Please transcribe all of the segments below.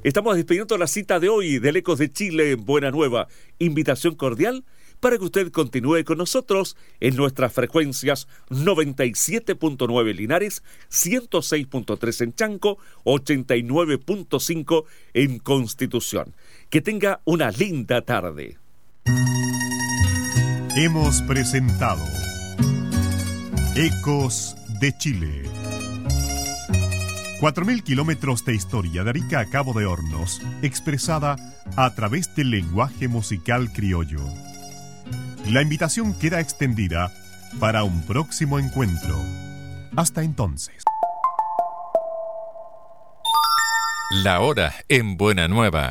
Estamos despidiendo la cita de hoy del Ecos de Chile en Buena Nueva. Invitación cordial para que usted continúe con nosotros en nuestras frecuencias 97.9 Linares, 106.3 en Chanco, 89.5 en Constitución. Que tenga una linda tarde. Hemos presentado Ecos de Chile. 4.000 kilómetros de historia de Arica a Cabo de Hornos, expresada a través del lenguaje musical criollo. La invitación queda extendida para un próximo encuentro. Hasta entonces. La hora en Buena Nueva.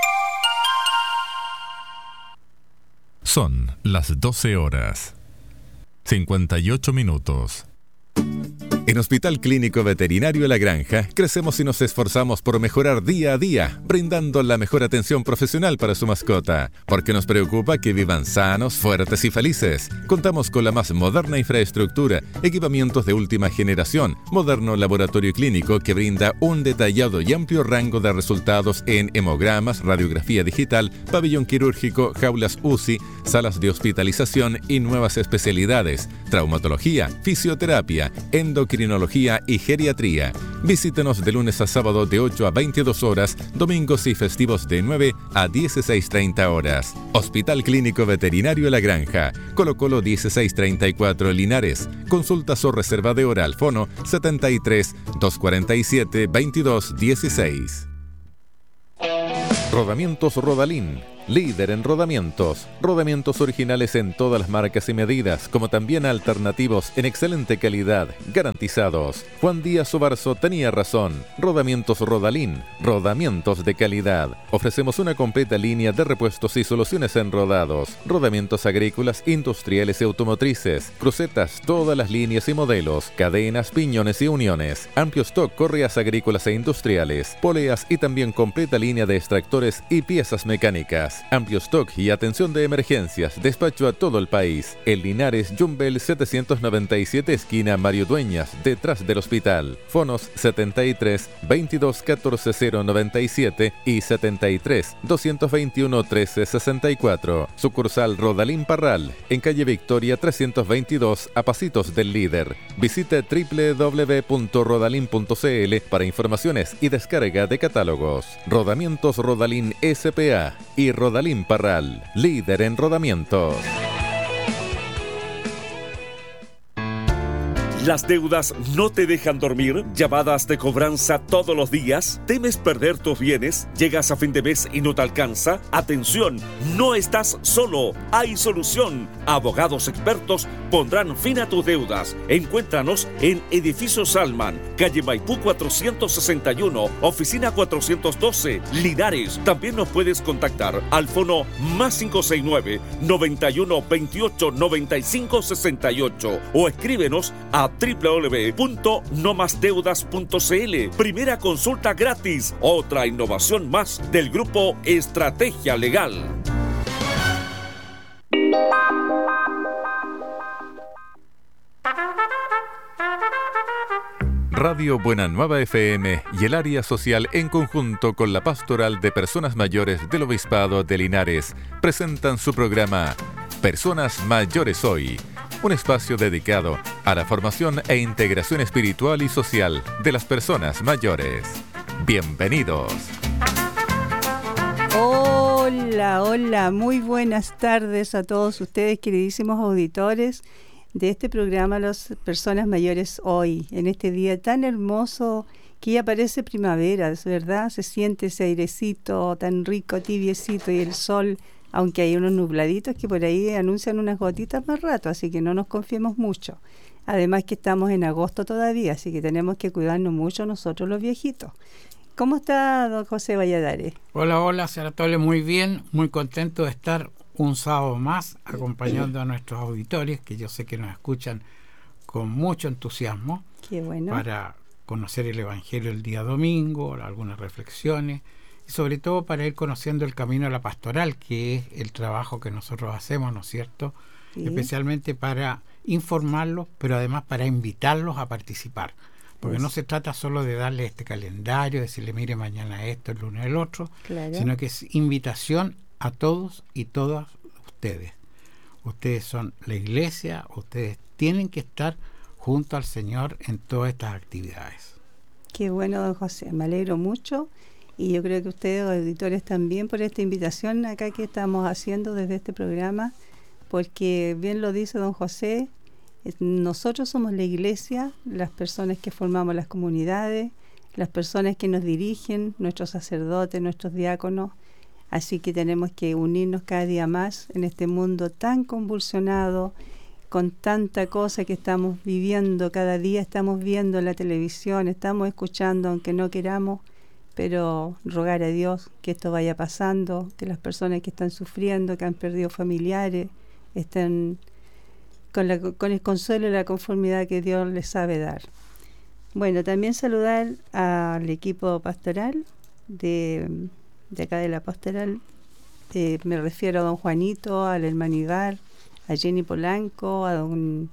Son las 12 horas, 58 minutos. En Hospital Clínico Veterinario La Granja, crecemos y nos esforzamos por mejorar día a día, brindando la mejor atención profesional para su mascota, porque nos preocupa que vivan sanos, fuertes y felices. Contamos con la más moderna infraestructura, equipamientos de última generación, moderno laboratorio clínico que brinda un detallado y amplio rango de resultados en hemogramas, radiografía digital, pabellón quirúrgico, jaulas UCI, salas de hospitalización y nuevas especialidades, traumatología, fisioterapia, endocrinología y geriatría. Visítenos de lunes a sábado de 8 a 22 horas, domingos y festivos de 9 a 16:30 horas. Hospital Clínico Veterinario La Granja, Colo Colo 1634 Linares. Consultas o reserva de hora al fono 73 247 2216. Rodamientos Rodalín, líder en rodamientos. Rodamientos originales en todas las marcas y medidas, como también alternativos en excelente calidad, garantizados. Juan Díaz Obarzo tenía razón. Rodamientos Rodalín, rodamientos de calidad. Ofrecemos una completa línea de repuestos y soluciones en rodados, rodamientos agrícolas, industriales y automotrices, crucetas, todas las líneas y modelos, cadenas, piñones y uniones, amplio stock, correas agrícolas e industriales, poleas y también completa línea de extractores y piezas mecánicas. Amplio stock y atención de emergencias, despacho a todo el país. En Linares, Jumbel 797, esquina Mario Dueñas, detrás del hospital. Fonos 73 22 14 097 y 73 221 13 64. Sucursal Rodalín Parral, en calle Victoria 322, a pasitos del líder. Visite www.rodalin.cl para informaciones y descarga de catálogos. Rodamientos Rodalín S.p.A. y Rodalín Parral, líder en rodamientos. ¿Las deudas no te dejan dormir? ¿Llamadas de cobranza todos los días? ¿Temes perder tus bienes? ¿Llegas a fin de mes y no te alcanza? ¡Atención! No estás solo. Hay solución. Abogados expertos pondrán fin a tus deudas. Encuéntranos en Edificio Salman, calle Maipú 461, oficina 412, Linares. También nos puedes contactar al fono +569 91 28 95 68 o escríbenos a www.nomasdeudas.cl. Primera consulta gratis. Otra innovación más del grupo Estrategia Legal. Radio Buena Nueva FM y el área social en conjunto con la Pastoral de Personas Mayores del Obispado de Linares presentan su programa Personas Mayores Hoy, un espacio dedicado a la formación e integración espiritual y social de las personas mayores. Bienvenidos. Hola, muy buenas tardes a todos ustedes, queridísimos auditores de este programa Las Personas Mayores Hoy, en este día tan hermoso que ya parece primavera, es verdad, se siente ese airecito tan rico, tibiecito y el sol, aunque hay unos nubladitos que por ahí anuncian unas gotitas más rato, así que no nos confiemos mucho. Además que estamos en agosto todavía, así que tenemos que cuidarnos mucho nosotros los viejitos. ¿Cómo está don José Valladares? Hola, señora Tole, muy bien, muy contento de estar un sábado más acompañando a nuestros auditores, que yo sé que nos escuchan con mucho entusiasmo. Qué bueno. Para conocer el Evangelio el día domingo, algunas reflexiones, y sobre todo para ir conociendo el camino a la pastoral, que es el trabajo que nosotros hacemos, ¿no es cierto? Sí. Especialmente para informarlos, pero además para invitarlos a participar. Porque no se trata solo de darle este calendario, decirle, mire, mañana esto, el lunes el otro, sino que es invitación a todos y todas ustedes. Ustedes son la iglesia, ustedes tienen que estar junto al Señor en todas estas actividades. Qué bueno, don José, me alegro mucho, y yo creo que ustedes, auditores, también por esta invitación acá que estamos haciendo desde este programa, porque bien lo dice don José, nosotros somos la iglesia, las personas que formamos las comunidades, las personas que nos dirigen, nuestros sacerdotes, nuestros diáconos, así que tenemos que unirnos cada día más en este mundo tan convulsionado, con tanta cosa que estamos viviendo, cada día estamos viendo en la televisión, estamos escuchando aunque no queramos, pero rogar a Dios que esto vaya pasando, que las personas que están sufriendo, que han perdido familiares, estén con el consuelo y la conformidad que Dios les sabe dar. Bueno, también saludar al equipo pastoral de acá de la pastoral, me refiero a don Juanito, al hermano Ibar, a Jenny Polanco, a don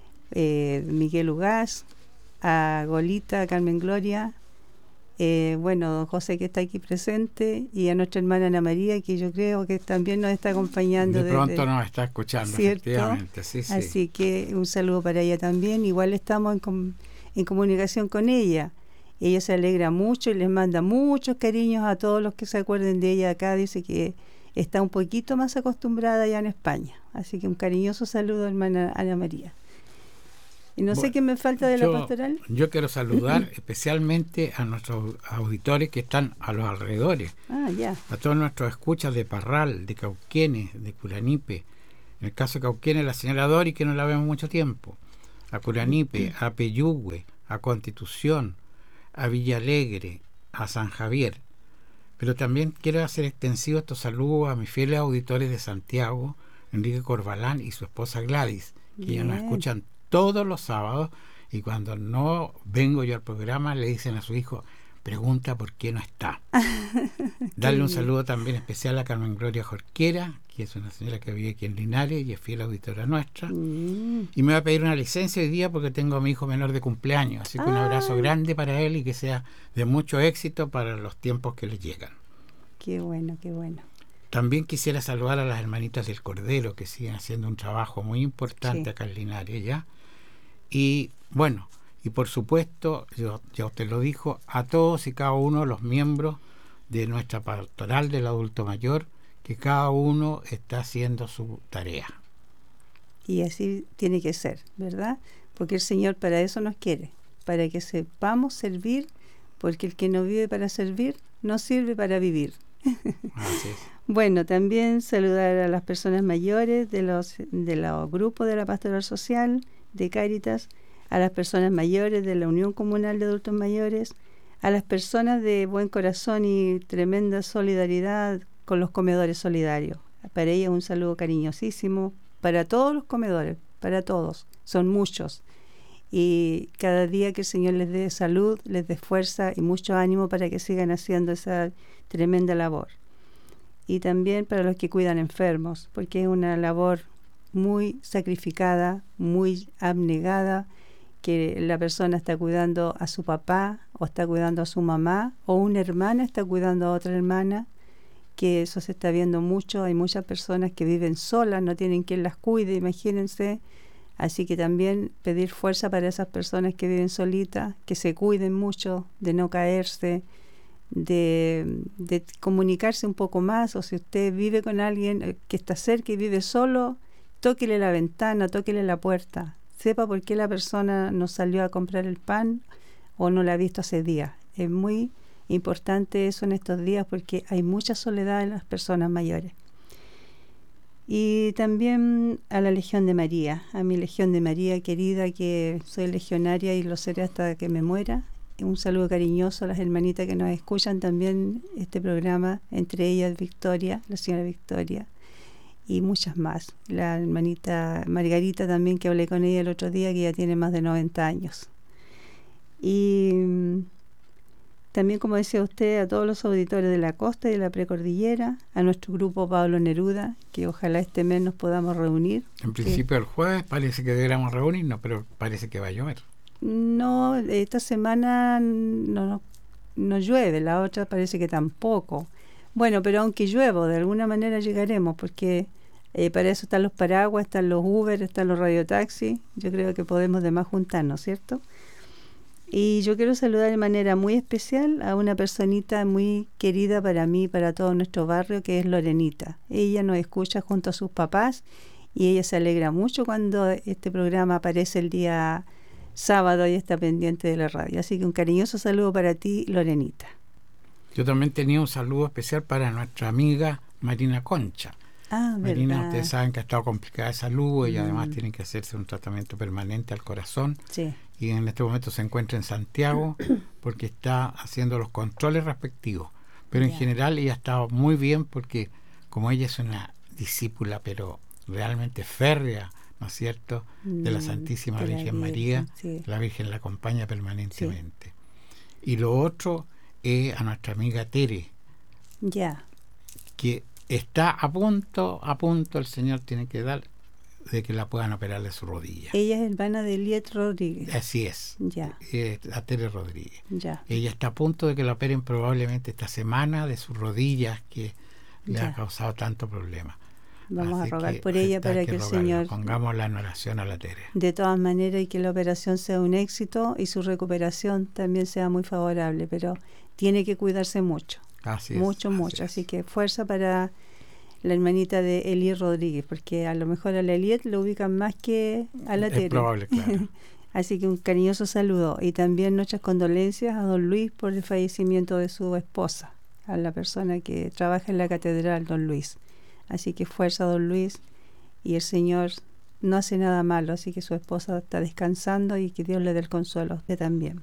Miguel Ugaz, a Golita, a Carmen Gloria, bueno, don José que está aquí presente, y a nuestra hermana Ana María, que yo creo que también nos está acompañando. De pronto nos está escuchando, ¿cierto? Efectivamente, sí. Así que un saludo para ella también. Igual estamos en comunicación con ella. Ella se alegra mucho y les manda muchos cariños a todos los que se acuerden de ella acá. Dice que está un poquito más acostumbrada ya en España. Así que un cariñoso saludo, hermana Ana María. Y no sé qué me falta de la pastoral. Yo quiero saludar especialmente a nuestros auditores que están a los alrededores. A todos nuestros escuchas de Parral, de Cauquenes, de Curanipe. En el caso de Cauquenes, la señora Dori, que no la vemos mucho tiempo. A Curanipe, a Peyúgue, a Constitución, a Villalegre, a San Javier. Pero también quiero hacer extensivo estos saludos a mis fieles auditores de Santiago, Enrique Corbalán y su esposa Gladys, que ya nos escuchan todos los sábados, y cuando no vengo yo al programa le dicen a su hijo, pregunta por qué no está. Darle un saludo también especial a Carmen Gloria Jorquera, que es una señora que vive aquí en Linares y es fiel auditora nuestra. Y me va a pedir una licencia hoy día porque tengo a mi hijo menor de cumpleaños, así que un abrazo grande para él y que sea de mucho éxito para los tiempos que le llegan. Qué bueno, qué bueno. También quisiera saludar a las hermanitas del Cordero, que siguen haciendo un trabajo muy importante acá en Linares, ¿ya? Y bueno, y por supuesto, ya usted lo dijo, a todos y cada uno de los miembros de nuestra pastoral del adulto mayor, que cada uno está haciendo su tarea. Y así tiene que ser, ¿verdad? Porque el Señor para eso nos quiere, para que sepamos servir, porque el que no vive para servir, no sirve para vivir. Así es. Bueno, también saludar a las personas mayores de los grupos de la Pastoral Social, de Cáritas, a las personas mayores de la Unión Comunal de Adultos Mayores, a las personas de buen corazón y tremenda solidaridad con los comedores solidarios. Para ellas un saludo cariñosísimo, para todos los comedores, para todos, son muchos. Y cada día que el Señor les dé salud, les dé fuerza y mucho ánimo para que sigan haciendo esa tremenda labor. Y también para los que cuidan enfermos, porque es una labor muy sacrificada, muy abnegada, que la persona está cuidando a su papá o está cuidando a su mamá, o una hermana está cuidando a otra hermana, que eso se está viendo mucho. Hay muchas personas que viven solas, no tienen quien las cuide, imagínense. Así que también pedir fuerza para esas personas que viven solitas, que se cuiden mucho de no caerse, de comunicarse un poco más, o si usted vive con alguien que está cerca y vive solo, tóquele la ventana, tóquele la puerta, sepa por qué la persona no salió a comprar el pan o no la ha visto hace días. Es muy importante eso en estos días porque hay mucha soledad en las personas mayores. Y también a la Legión de María, a mi Legión de María querida, que soy legionaria y lo seré hasta que me muera. Un saludo cariñoso a las hermanitas que nos escuchan también este programa, entre ellas Victoria, la señora Victoria, y muchas más. La hermanita Margarita también, que hablé con ella el otro día, que ya tiene más de 90 años. Y también, como decía usted, a todos los auditores de la costa y de la precordillera, a nuestro grupo Pablo Neruda, que ojalá este mes nos podamos reunir. En principio el jueves parece que deberíamos reunirnos, pero parece que va a llover. No, esta semana no llueve, la otra parece que tampoco. Bueno, pero aunque llueva, de alguna manera llegaremos, porque para eso están los paraguas, están los Uber, están los radiotaxis. Yo creo que podemos de más juntarnos, ¿cierto? Y yo quiero saludar de manera muy especial a una personita muy querida para mí, para todo nuestro barrio, que es Lorenita. Ella nos escucha junto a sus papás y ella se alegra mucho cuando este programa aparece el día sábado y está pendiente de la radio. Así que un cariñoso saludo para ti, Lorenita. Yo también tenía un saludo especial para nuestra amiga Marina Concha. Marina, ¿verdad? Ustedes saben que ha estado complicada de salud y además tiene que hacerse un tratamiento permanente al corazón. Sí. Y en este momento se encuentra en Santiago porque está haciendo los controles respectivos. Pero en general ella ha estado muy bien porque como ella es una discípula, pero realmente férrea, ¿no es cierto?, de la Santísima Virgen María, sí. La Virgen la acompaña permanentemente. Sí. Y lo otro es a nuestra amiga Tere, que está a punto, el Señor tiene que dar de que la puedan operar de su rodilla. Ella es hermana de Eliet Rodríguez. Así es. A Tere Rodríguez. Ella está a punto de que la operen probablemente esta semana de sus rodillas que le ha causado tanto problema. Vamos a rogar por ella para que el Señor pongámosla en oración a la Tere. De todas maneras, y que la operación sea un éxito y su recuperación también sea muy favorable, pero tiene que cuidarse mucho. Mucho. Así que fuerza para la hermanita de Eliet Rodríguez, porque a lo mejor a la Eliet lo ubican más que a la Tere. Es probable, claro. Así que un cariñoso saludo y también nuestras condolencias a don Luis por el fallecimiento de su esposa, a la persona que trabaja en la catedral, don Luis. Así que fuerza, don Luis, y el Señor no hace nada malo, así que su esposa está descansando y que Dios le dé el consuelo a usted también.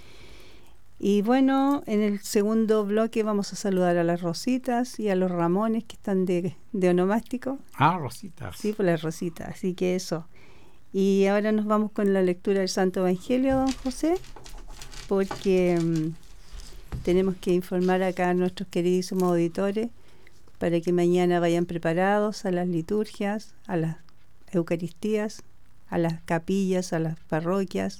Y bueno, en el segundo bloque vamos a saludar a las Rositas y a los Ramones que están de onomástico. Rositas. Sí, pues las Rositas, así que eso. Y ahora nos vamos con la lectura del Santo Evangelio, don José, porque tenemos que informar acá a nuestros queridísimos auditores para que mañana vayan preparados a las liturgias, a las Eucaristías, a las capillas, a las parroquias,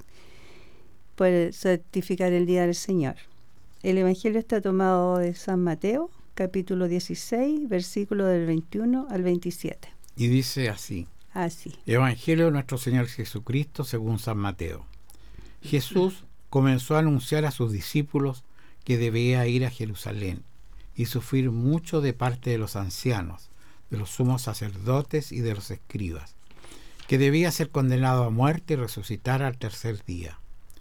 para certificar el Día del Señor. El Evangelio está tomado de San Mateo, capítulo 16, versículo del 21 al 27. Y dice así. Evangelio de nuestro Señor Jesucristo según San Mateo. Jesús comenzó a anunciar a sus discípulos que debía ir a Jerusalén y sufrir mucho de parte de los ancianos, de los sumos sacerdotes y de los escribas, que debía ser condenado a muerte y resucitar al tercer día.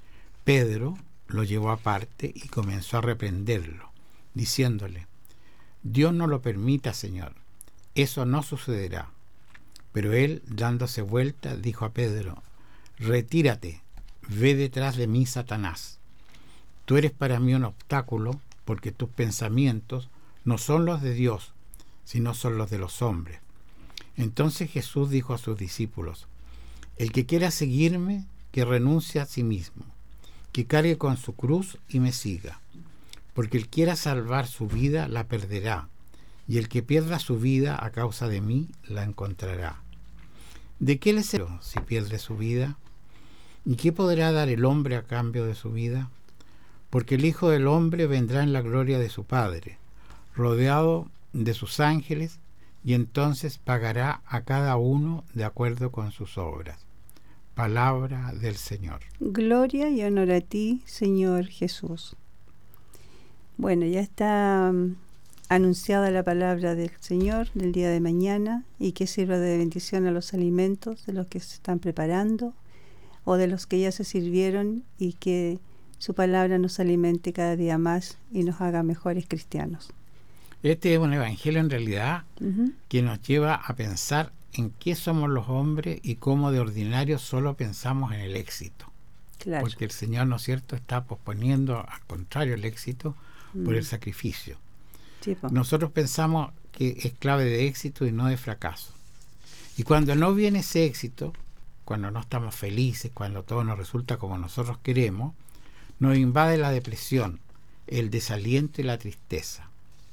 Pedro lo llevó aparte y comenzó a reprenderlo, diciéndole: Dios no lo permita, Señor, eso no sucederá. Pero él, dándose vuelta, dijo a Pedro: Retírate, ve detrás de mí, Satanás. Tú eres para mí un obstáculo, porque tus pensamientos no son los de Dios, sino son los de los hombres. Entonces Jesús dijo a sus discípulos: El que quiera seguirme, que renuncie a sí mismo, que cargue con su cruz y me siga. Porque el que quiera salvar su vida, la perderá, y el que pierda su vida a causa de mí, la encontrará. ¿De qué le servirá si pierde su vida? ¿Y qué podrá dar el hombre a cambio de su vida? Porque el Hijo del Hombre vendrá en la gloria de su Padre, rodeado de sus ángeles, y entonces pagará a cada uno de acuerdo con sus obras. Palabra del Señor. Gloria y honor a ti, Señor Jesús. Bueno, ya está anunciada la palabra del Señor del día de mañana y que sirva de bendición a los alimentos de los que se están preparando o de los que ya se sirvieron, y que su palabra nos alimente cada día más y nos haga mejores cristianos. Este es un evangelio en realidad que nos lleva a pensar en qué somos los hombres y cómo de ordinario solo pensamos en el éxito. Claro. Porque el Señor, ¿no es cierto?, está posponiendo al contrario el éxito por el sacrificio. Sí, nosotros pensamos que es clave de éxito y no de fracaso. Y cuando no viene ese éxito, cuando no estamos felices, cuando todo nos resulta como nosotros queremos, nos invade la depresión, el desaliento y la tristeza.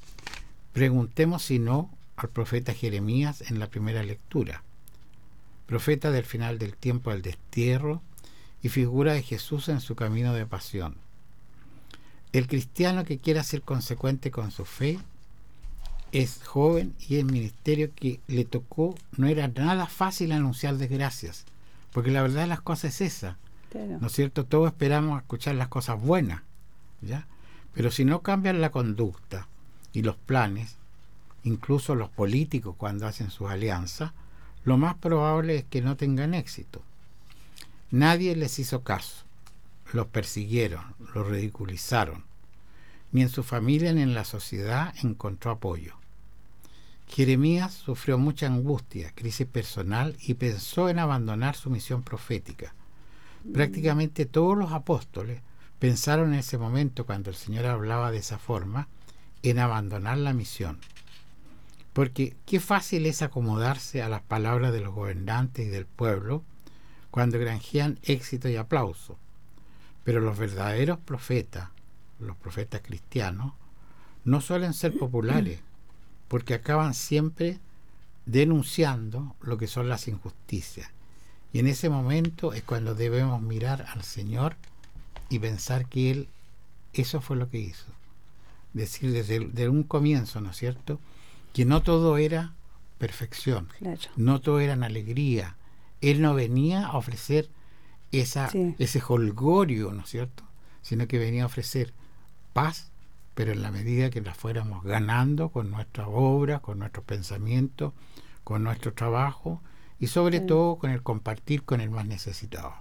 Preguntemos si no al profeta Jeremías en la primera lectura, profeta del final del tiempo del destierro y figura de Jesús en su camino de pasión. El cristiano que quiera ser consecuente con su fe es joven, y el ministerio que le tocó no era nada fácil anunciar desgracias, porque la verdad de las cosas es esa, claro. ¿No es cierto? Todos esperamos escuchar las cosas buenas, ¿ya? Pero si no cambian la conducta y los planes, incluso los políticos cuando hacen sus alianzas, lo más probable es que no tengan éxito. Nadie les hizo caso, los persiguieron, los ridiculizaron. Ni en su familia ni en la sociedad encontró apoyo. Jeremías sufrió mucha angustia, crisis personal, y pensó en abandonar su misión profética. Prácticamente todos los apóstoles pensaron en ese momento, cuando el Señor hablaba de esa forma, en abandonar la misión. Porque qué fácil es acomodarse a las palabras de los gobernantes y del pueblo cuando granjean éxito y aplauso. Pero los verdaderos profetas, los profetas cristianos, no suelen ser populares, porque acaban siempre denunciando lo que son las injusticias. Y en ese momento es cuando debemos mirar al Señor y pensar que Él, eso fue lo que hizo. Decir desde un comienzo, ¿no es cierto?, que no todo era perfección, claro. No todo era en alegría. Él no venía a ofrecer ese jolgorio, ¿no es cierto?, sino que venía a ofrecer paz, pero en la medida que la fuéramos ganando con nuestras obras, con nuestros pensamientos, con nuestro trabajo, y sobre todo con el compartir con el más necesitado.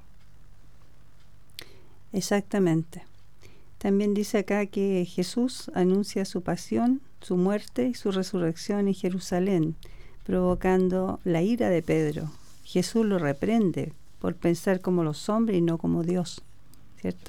Exactamente. También dice acá que Jesús anuncia su pasión, su muerte y su resurrección en Jerusalén, provocando la ira de Pedro. Jesús lo reprende por pensar como los hombres y no como Dios, ¿cierto?